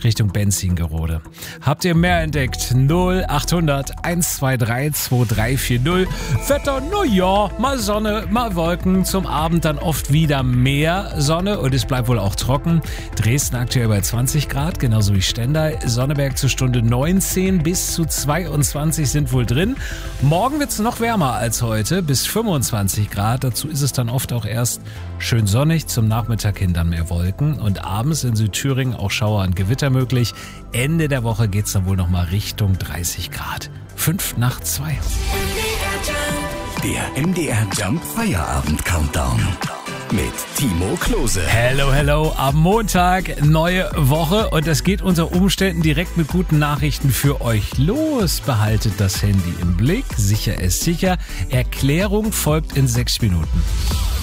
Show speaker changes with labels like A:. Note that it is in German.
A: Richtung Benzingerode. Habt ihr mehr entdeckt? 0800 123 2340. Wetter, ja, mal Sonne, mal Wolken. Zum Abend dann oft wieder mehr Sonne und es bleibt wohl auch trocken. Dresden aktuell bei 20 Grad, genauso wie Stendal. Sonneberg zur Stunde 19 bis zu 22 sind wohl drin. Morgen wird es noch wärmer als heute, bis 25 Grad. Dazu ist es dann oft auch erst schön sonnig, zum Nachmittag hin dann mehr Wolken. Und abends in Südthüringen auch Schauer und Gewitter möglich. Ende der Woche geht es dann wohl nochmal Richtung 30 Grad. 5:02.
B: Der MDR Jump Feierabend Countdown mit Timo Klose.
A: Hello, am Montag neue Woche und das geht unter Umständen direkt mit guten Nachrichten für euch los. Behaltet das Handy im Blick, sicher ist sicher. Erklärung folgt in 6 Minuten.